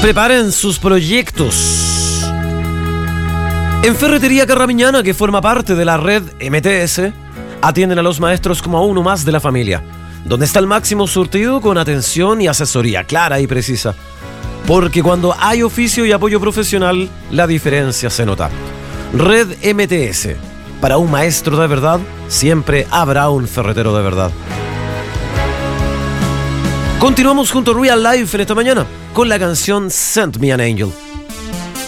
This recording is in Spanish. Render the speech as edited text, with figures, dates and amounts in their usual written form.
Preparen sus proyectos. En Ferretería Carramiñana, que forma parte de la red MTS, atienden a los maestros como a uno más de la familia, donde está el máximo surtido con atención y asesoría clara y precisa. Porque cuando hay oficio y apoyo profesional, la diferencia se nota. Red MTS. Para un maestro de verdad, siempre habrá un ferretero de verdad. Continuamos junto a Real Life en esta mañana con la canción Send Me an Angel.